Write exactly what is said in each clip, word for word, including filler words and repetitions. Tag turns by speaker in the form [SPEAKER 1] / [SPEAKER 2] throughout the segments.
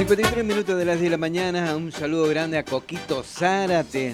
[SPEAKER 1] cincuenta y tres minutos de las diez de la mañana. Un saludo grande a Coquito Zárate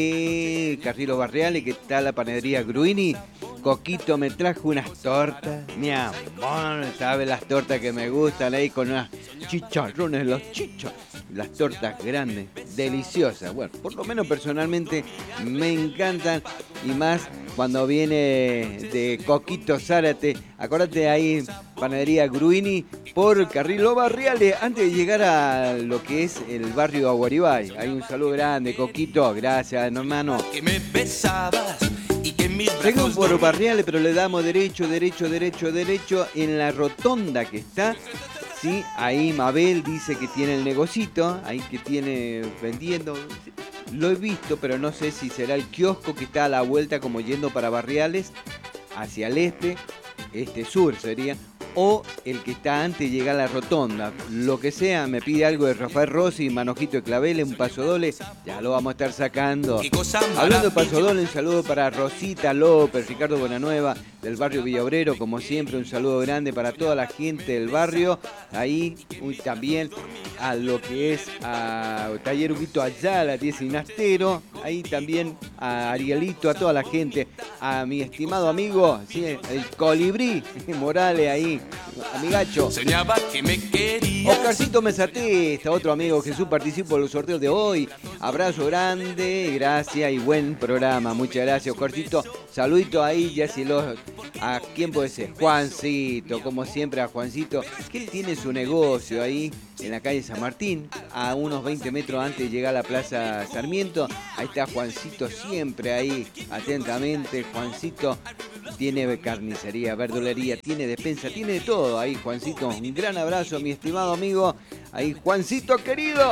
[SPEAKER 1] de Carrilo Barriales, que está la panadería Gruini. Coquito me trajo unas tortas, mi amor, sabe las tortas que me gustan ahí con unas chicharrones, los chichos, las tortas grandes, deliciosas. Bueno, por lo menos personalmente me encantan, y más cuando viene de Coquito Zárate. Acordate ahí, panadería Gruini por Carrilo Barriales, antes de llegar a lo que es el barrio Aguaribay. Hay un saludo grande, Coquito, gracias, hermano.
[SPEAKER 2] Que me besabas y que mis
[SPEAKER 1] Seguimos por Barriales, pero le damos derecho, derecho, derecho, derecho en la rotonda que está. Sí, ahí Mabel dice que tiene el negocito, ahí que tiene vendiendo. Lo he visto, pero no sé si será el kiosco que está a la vuelta como yendo para Barriales, hacia el este, este-sur sería, o el que está antes de llegar a la rotonda. Lo que sea, me pide algo de Rafael Rossi, manojito de claveles, un paso doble, ya lo vamos a estar sacando. Hablando de paso doble, un saludo para Rosita López, Ricardo Buenanueva, del barrio Villa Obrero, como siempre, un saludo grande para toda la gente del barrio. Ahí uy, también a lo que es a Taller Huguito Ayala, diez Sinastero, ahí también a Arielito, a toda la gente, a mi estimado amigo, ¿sí? El Colibrí Morales ahí, amigacho.
[SPEAKER 2] Soñaba que me querías.
[SPEAKER 1] Oscarcito Mesatesta, otro amigo. Jesús participó en los sorteos de hoy. Abrazo grande, gracias y buen programa. Muchas gracias, Oscarcito. Saludito ahí, ya si lo... ¿A quién puede ser? Juancito, como siempre a Juancito, que él tiene su negocio ahí en la calle San Martín, a unos veinte metros antes de llegar a la Plaza Sarmiento. Ahí está Juancito siempre ahí, atentamente. Juancito tiene carnicería, verdulería, tiene despensa, tiene de todo ahí, Juancito. Un gran abrazo, mi estimado amigo. Ahí, Juancito querido.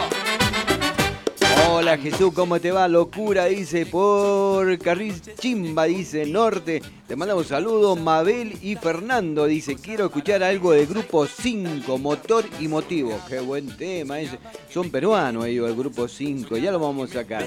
[SPEAKER 1] Hola Jesús, ¿cómo te va? Locura, dice, por Carril Chimba, dice, norte. Te mandamos un saludo, Mabel y Fernando, dice, quiero escuchar algo del grupo cinco, Motor y Motivo. Qué buen tema ese. Son peruanos ellos, el grupo cinco, ya lo vamos a sacar.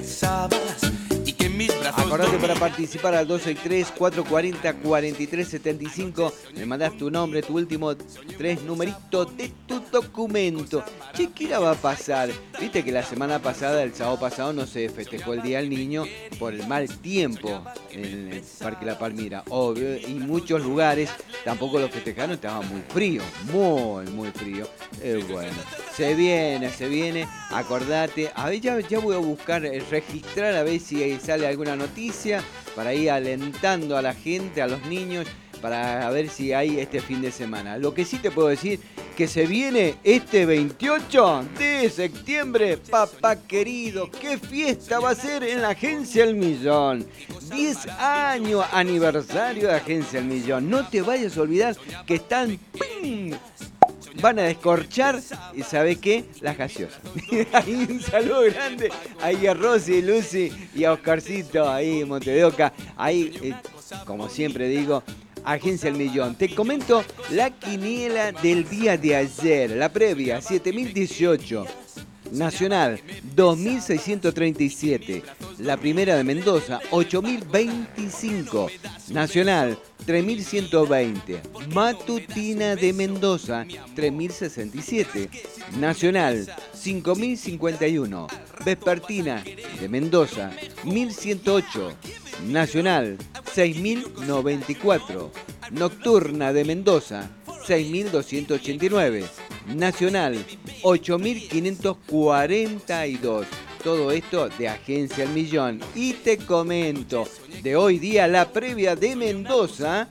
[SPEAKER 1] Acordate para participar al dos seis tres, cuatro cuatro cero, cuatro tres siete cinco. Me mandás tu nombre, tu último tres numeritos de tu documento. Che, ¿qué va a pasar? Viste que la semana pasada, el sábado pasado, no se festejó el Día del Niño por el mal tiempo en el Parque La Palmira. Obvio, y muchos lugares tampoco lo festejaron, estaba muy frío, muy, muy frío. Eh, bueno, se viene, se viene. Acordate, a ver, ya, ya voy a buscar, eh, registrar a ver si sale alguna noticia para ir alentando a la gente, a los niños, para ver si hay este fin de semana. Lo que sí te puedo decir, que se viene este veintiocho de septiembre, papá querido, qué fiesta va a ser en la Agencia El Millón. diez años aniversario de Agencia El Millón. No te vayas a olvidar que están... ¡ping! Van a descorchar, y ¿sabes qué? Las gaseosas. Ahí un saludo grande ahí a Rosy, Lucy y a Oscarcito ahí en Monte de Oca. Ahí, eh, como siempre digo, Agencia El Millón. Te comento la quiniela del día de ayer, la previa, siete mil dieciocho. Nacional, dos mil seiscientos treinta y siete. La primera de Mendoza, ocho mil veinticinco. Nacional, tres mil ciento veinte. Matutina de Mendoza, tres mil sesenta y siete. Nacional, cinco mil cincuenta y uno. Vespertina de Mendoza, mil ciento ocho. Nacional, seis mil noventa y cuatro. Nocturna de Mendoza, seis mil doscientos ochenta y nueve. Nacional, ocho mil quinientos cuarenta y dos. Todo esto de Agencia El Millón. Y te comento, de hoy día la previa de Mendoza,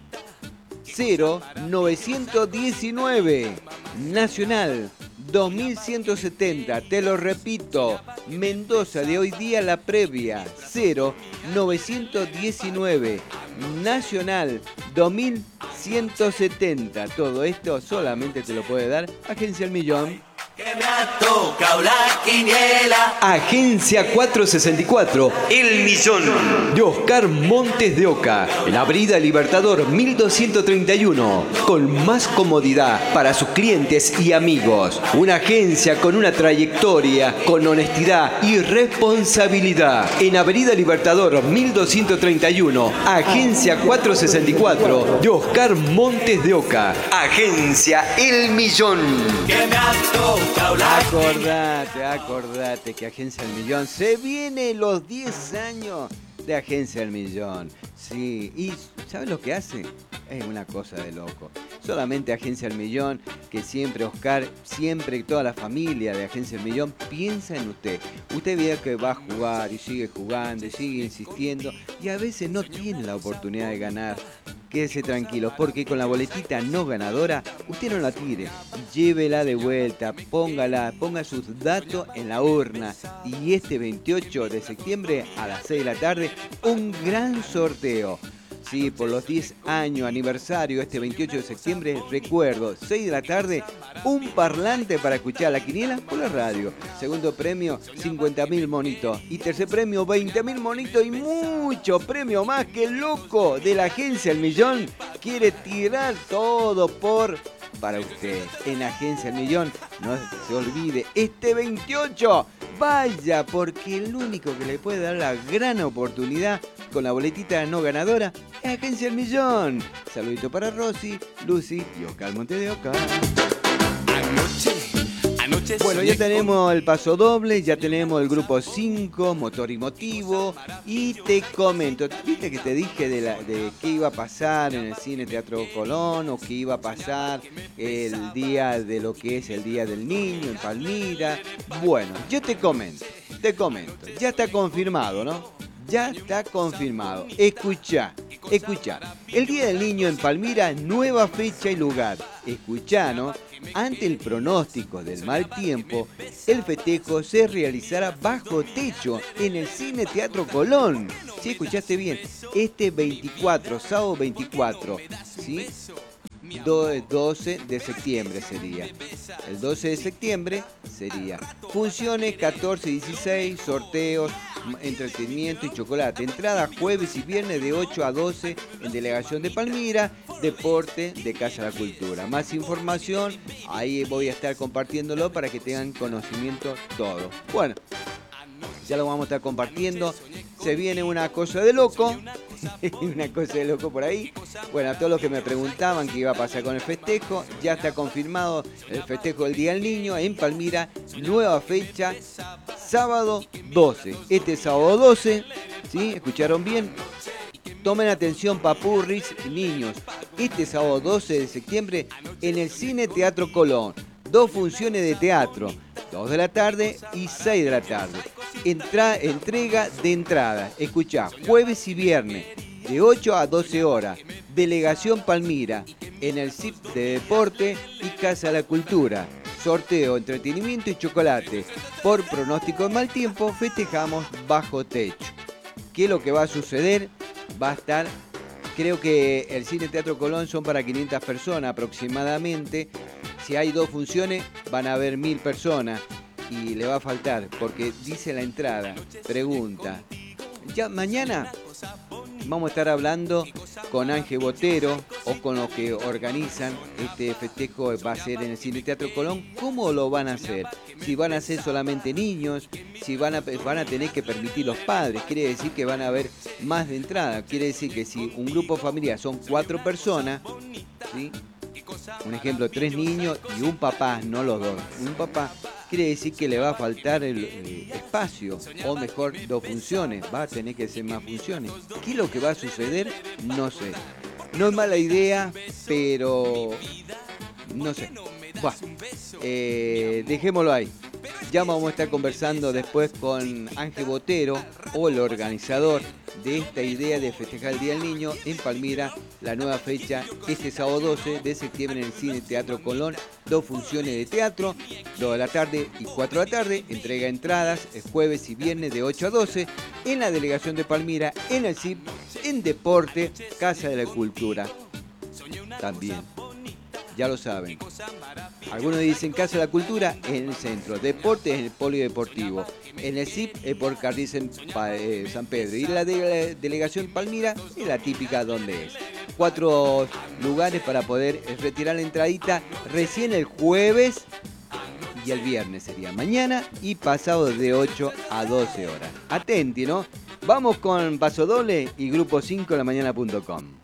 [SPEAKER 1] cero novecientos diecinueve. Nacional, dos mil ciento setenta. Te lo repito, Mendoza de hoy día la previa, cero novecientos diecinueve. Nacional, dos mil ciento setenta. Todo esto solamente te lo puede dar Agencia El Millón.
[SPEAKER 2] Que me ha tocado la quiniela.
[SPEAKER 1] Agencia cuatrocientos sesenta y cuatro, El Millón, de Oscar Montes de Oca, en Avenida Libertador mil doscientos treinta y uno, con más comodidad para sus clientes y amigos. Una agencia con una trayectoria, con honestidad y responsabilidad. En Avenida Libertador mil doscientos treinta y uno, Agencia cuatrocientos sesenta y cuatro, de Oscar Montes de Oca. Agencia El Millón.
[SPEAKER 2] Que me ha tocado
[SPEAKER 1] Acordate, acordate que Agencia El Millón se viene los diez años de Agencia El Millón. Sí, y ¿sabes lo que hace? Es una cosa de loco. Solamente Agencia El Millón, que siempre Oscar, siempre toda la familia de Agencia El Millón piensa en usted. Usted ve que va a jugar y sigue jugando y sigue insistiendo y a veces no tiene la oportunidad de ganar. Quédese tranquilo, porque con la boletita no ganadora, usted no la tire. Llévela de vuelta, póngala, ponga sus datos en la urna. Y este veintiocho de septiembre a las seis de la tarde, un gran sorteo. Sí, por los diez años aniversario, este veintiocho de septiembre, recuerdo, seis de la tarde, un parlante para escuchar la quiniela por la radio. Segundo premio, cincuenta mil monitos. Y tercer premio, veinte mil monitos y mucho premio más. Que el loco de la Agencia El Millón quiere tirar todo por... para usted. En Agencia El Millón, no se olvide, este veintiocho, vaya, porque el único que le puede dar la gran oportunidad con la boletita no ganadora es Agencia El Millón. Saludito para Rosy, Lucy y Oscar Monte de Oca. Bueno, ya tenemos el paso doble, ya tenemos el grupo cinco, motor y motivo, y te comento, viste que te dije de, la, de qué iba a pasar en el Cine Teatro Colón, o qué iba a pasar el día de lo que es el Día del Niño en Palmira. Bueno, yo te comento, te comento, ya está confirmado, ¿no? Ya está confirmado. Escuchá, escuchá. El Día del Niño en Palmira, nueva fecha y lugar. Escuchá, ¿no? Ante el pronóstico del mal tiempo, el festejo se realizará bajo techo en el Cine Teatro Colón. ¿Sí? ¿Escuchaste bien? Este veinticuatro, sábado veinticuatro, ¿sí? doce de septiembre sería. El doce de septiembre sería. Funciones catorce y dieciséis, sorteos, entretenimiento y chocolate. Entrada jueves y viernes de ocho a doce en Delegación de Palmira. Deporte de Casa de la Cultura. Más información, ahí voy a estar compartiéndolo para que tengan conocimiento todo. Bueno, ya lo vamos a estar compartiendo. Se viene una cosa de loco. Una cosa de loco por ahí. Bueno, a todos los que me preguntaban qué iba a pasar con el festejo, ya está confirmado el festejo del Día del Niño en Palmira. Nueva fecha, sábado doce. Este sábado doce, ¿sí? ¿Escucharon bien? Tomen atención, papurris y niños. Este sábado doce de septiembre en el Cine Teatro Colón. Dos funciones de teatro, dos de la tarde y seis de la tarde. Entra, entrega de entrada. Escuchá, jueves y viernes, de ocho a doce horas. Delegación Palmira, en el C I P de Deporte y Casa de la Cultura. Sorteo, entretenimiento y chocolate. Por pronóstico de mal tiempo, festejamos bajo techo. ¿Qué es lo que va a suceder? Va a estar, creo que el Cine Teatro Colón son para quinientas personas aproximadamente. Si hay dos funciones, van a haber mil personas y le va a faltar, porque dice la entrada, pregunta. Ya mañana vamos a estar hablando con Ángel Botero o con los que organizan este festejo, va a ser en el Cine Teatro Colón, cómo lo van a hacer. Si van a ser solamente niños, si van a, van a tener que permitir los padres, quiere decir que van a haber más de entrada, quiere decir que si un grupo familiar son cuatro personas, ¿sí? Un ejemplo, tres niños y un papá, no los dos, un papá, quiere decir que le va a faltar el, el espacio, o mejor, dos funciones, va a tener que ser más funciones. ¿Qué es lo que va a suceder? No sé. No es mala idea, pero no sé. Bueno, eh, dejémoslo ahí. Ya vamos a estar conversando después con Ángel Botero, o el organizador de esta idea de festejar el Día del Niño en Palmira, la nueva fecha este sábado doce de septiembre en el Cine Teatro Colón. Dos funciones de teatro, dos de la tarde y cuatro de la tarde. Entrega entradas el jueves y viernes de ocho a doce en la Delegación de Palmira, en el C I P, en Deporte, Casa de la Cultura. También, ya lo saben. Algunos dicen Casa de la Cultura en el centro, Deportes en el Polideportivo, en el C I P es por Carril San Pedro, y la, de, la Delegación Palmira es la típica donde es. Cuatro lugares para poder retirar la entradita recién el jueves y el viernes sería mañana y pasado de ocho a doce horas. Atenti, ¿no? Vamos con Paso Doble y Grupo cinco la mañana punto com.